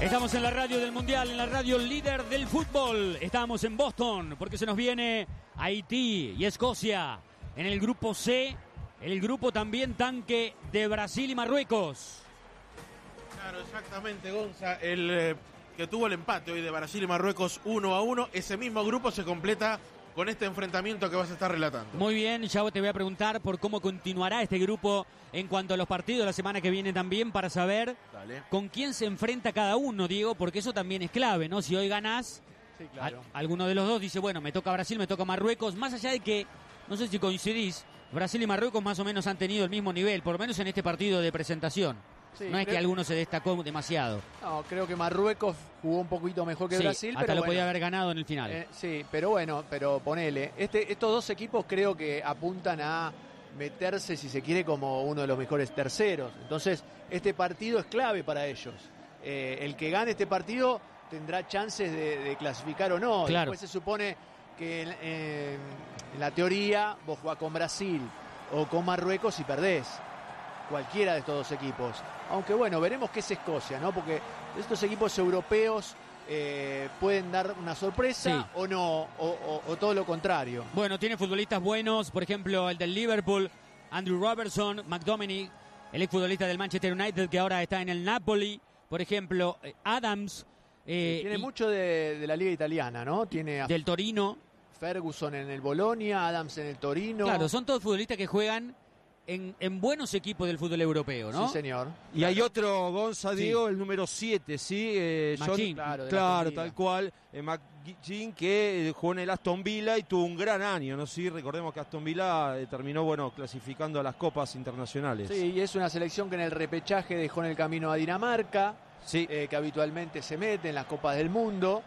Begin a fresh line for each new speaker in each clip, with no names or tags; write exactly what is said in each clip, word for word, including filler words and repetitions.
Estamos en la radio del Mundial, en la radio líder del fútbol. Estamos en Boston porque se nos viene Haití y Escocia. En el grupo C, el grupo también tanque de Brasil y Marruecos.
Claro, exactamente, Gonza. El eh, que tuvo el empate hoy de Brasil y Marruecos uno a uno. Ese mismo grupo se completa con este enfrentamiento que vas a estar relatando.
Muy bien, ya te voy a preguntar por cómo continuará este grupo en cuanto a los partidos la semana que viene también, para saber Dale. con quién se enfrenta cada uno, Diego, porque eso también es clave, ¿no? Si hoy ganás, sí, claro. a, alguno de los dos dice, bueno, me toca Brasil, me toca Marruecos, más allá de que, no sé si coincidís, Brasil y Marruecos más o menos han tenido el mismo nivel, por lo menos en este partido de presentación. Sí, no es que alguno se destacó demasiado.
No, creo que Marruecos jugó un poquito mejor que
sí,
Brasil.
Hasta
pero
lo
bueno,
podía haber ganado en el final.
Eh, sí, pero bueno, pero ponele. Este, estos dos equipos creo que apuntan a meterse, si se quiere, como uno de los mejores terceros. Entonces, este partido es clave para ellos. Eh, el que gane este partido tendrá chances de, de clasificar o no.
Claro.
Después se supone que en, en, en la teoría vos jugás con Brasil o con Marruecos y perdés. Cualquiera de estos dos equipos. Aunque bueno, veremos qué es Escocia, ¿no? Porque estos equipos europeos eh, pueden dar una sorpresa sí. o no, o, o, o todo lo contrario.
Bueno, tiene futbolistas buenos, por ejemplo, el del Liverpool, Andrew Robertson, McDominay, el exfutbolista del Manchester United que ahora está en el Napoli, por ejemplo, Adams.
Eh, tiene y, mucho de, de la liga italiana, ¿no? Tiene a
del Torino.
Ferguson en el Bologna, Adams en el Torino.
Claro, son todos futbolistas que juegan En, en buenos equipos del fútbol europeo, ¿no?
Sí, señor.
Y hay otro, Gonza, Diego, sí. el número siete, ¿sí? Eh, John,
claro,
claro tal cual. Eh, McGinn, que eh, jugó en el Aston Villa y tuvo un gran año, ¿no? Sí, recordemos que Aston Villa eh, terminó, bueno, clasificando a las copas internacionales.
Sí, y es una selección que en el repechaje dejó en el camino a Dinamarca, sí. eh, que habitualmente se mete en las copas del mundo.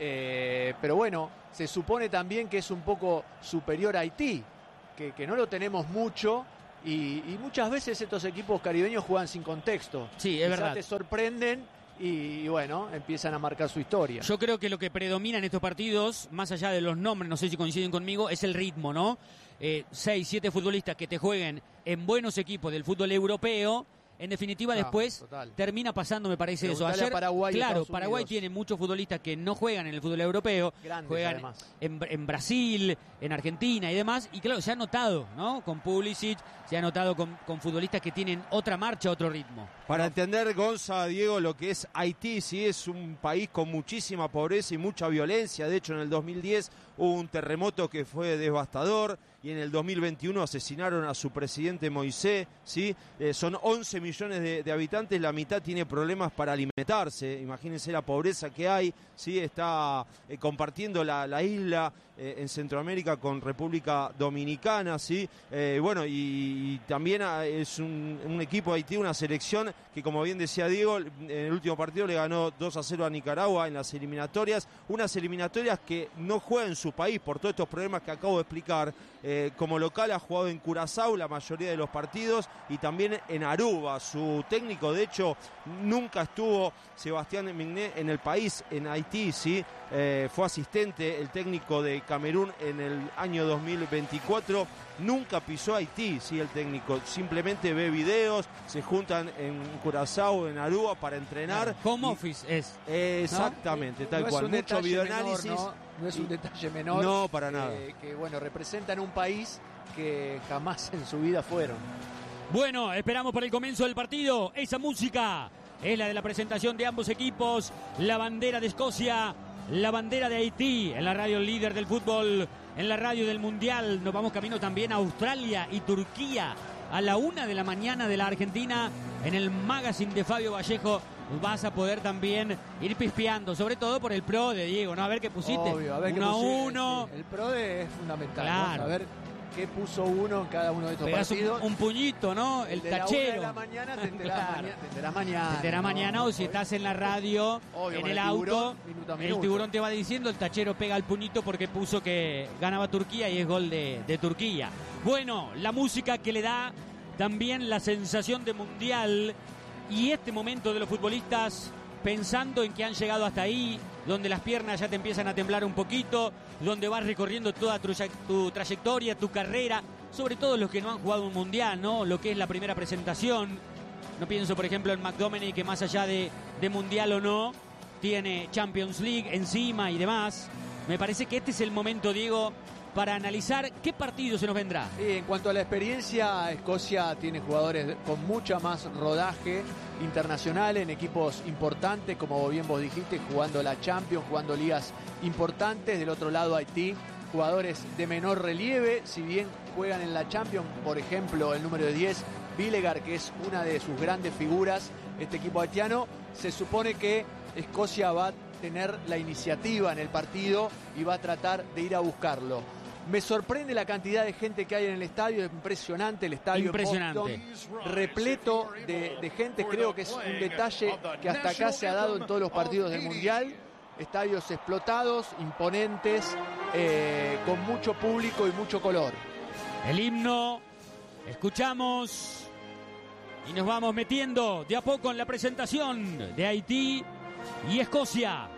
Eh, pero bueno, se supone también que es un poco superior a Haití, que, que no lo tenemos mucho. Y, y muchas veces estos equipos caribeños juegan sin contexto.
Sí, es
Quizás
verdad.
te sorprenden y, y bueno, empiezan a marcar su historia.
Yo creo que lo que predomina en estos partidos, más allá de los nombres, no sé si coinciden conmigo, es el ritmo, ¿no? Eh, seis, siete futbolistas que te jueguen en buenos equipos del fútbol europeo. En definitiva, no, después total. termina pasando, me parece
Preguntale
eso. Ayer,
Paraguay,
claro, Paraguay tiene muchos futbolistas que no juegan en el fútbol europeo,
Grandes,
juegan en, en Brasil, en Argentina y demás. Y claro, se ha notado, ¿no? Con Pulisic, se ha notado con, con futbolistas que tienen otra marcha, otro ritmo.
Para entender, Gonza, Diego, lo que es Haití, sí, es un país con muchísima pobreza y mucha violencia. De hecho, en el dos mil diez hubo un terremoto que fue devastador y en el dos mil veintiuno asesinaron a su presidente Moisés, ¿sí? Eh, son once millones de, de habitantes, la mitad tiene problemas para alimentarse. Imagínense la pobreza que hay, ¿sí? Está eh, compartiendo la, la isla eh, en Centroamérica con República Dominicana, ¿sí? Eh, bueno, y, y también es un, un equipo de Haití, una selección que, como bien decía Diego, en el último partido le ganó dos a cero a Nicaragua en las eliminatorias, unas eliminatorias que no juega en su país por todos estos problemas que acabo de explicar. Eh, como local ha jugado en Curazao la mayoría de los partidos y también en Aruba. Su técnico, de hecho, nunca estuvo, Sebastián Migné, en el país, en Haití, ¿sí? Eh, fue asistente, el técnico de Camerún en el año dos mil veinticuatro. Nunca pisó Haití, sí, el técnico. Simplemente ve videos, se juntan en Curazao, en Aruba para entrenar.
Home
y,
office es.
Eh, exactamente,
¿no?
tal
no
cual. Mucho videoanálisis.
Menor, ¿no? no es un y, detalle menor.
No, para nada.
Eh, que, bueno, representan un país que jamás en su vida fueron.
Bueno, esperamos por el comienzo del partido. Esa música es la de la presentación de ambos equipos. La bandera de Escocia, la bandera de Haití, en la radio líder del fútbol, en la radio del Mundial. Nos vamos camino también a Australia y Turquía. A la una de la mañana de la Argentina, en el magazine de Fabio Vallejo, vas a poder también ir pispeando, sobre todo por el pro de Diego, ¿no? A ver qué pusiste.
Obvio, a ver
uno
qué pusiste,
a uno.
Sí. El pro de es fundamental,
claro.
¿no? A ver qué puso uno en cada uno de estos
Pegás
partidos.
Un, un puñito, ¿no? El, el de tachero.
La una de la mañana te enterás, claro. mañana, te enterás mañana.
Te enterás
¿no?
mañana o si estás en la radio,
obvio,
en el,
el
auto,
tiburón, minuto a minuto.
El tiburón te va diciendo, el tachero pega el puñito porque puso que ganaba Turquía y es gol de, de Turquía. Bueno, la música que le da también la sensación de mundial y este momento de los futbolistas pensando en que han llegado hasta ahí, donde las piernas ya te empiezan a temblar un poquito, donde vas recorriendo toda tu, tu trayectoria, tu carrera, sobre todo los que no han jugado un mundial, ¿no? Lo que es la primera presentación. No pienso, por ejemplo, en McDominay, que más allá de, de mundial o no, tiene Champions League encima y demás. Me parece que este es el momento, Diego, para analizar qué partido se nos vendrá.
En cuanto a la experiencia, Escocia tiene jugadores con mucha más rodaje internacional en equipos importantes, como bien vos dijiste, jugando la Champions, jugando ligas importantes. Del otro lado, Haití, jugadores de menor relieve, si bien juegan en la Champions, por ejemplo, el número diez, Vilegar, que es una de sus grandes figuras, este equipo haitiano. Se supone que Escocia va a tener la iniciativa en el partido y va a tratar de ir a buscarlo. Me sorprende la cantidad de gente que hay en el estadio, es impresionante el estadio.
Impresionante.
Boston, repleto de, de gente. Creo que es un detalle que hasta acá se ha dado en todos los partidos del Mundial. Estadios explotados, imponentes, eh, con mucho público y mucho color.
El himno, escuchamos y nos vamos metiendo de a poco en la presentación de Haití y Escocia.